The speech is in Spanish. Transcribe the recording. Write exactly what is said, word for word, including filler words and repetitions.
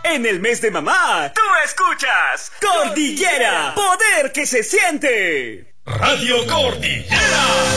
En el mes de mamá, tú escuchas Cordillera, poder que se siente. Radio Cordillera.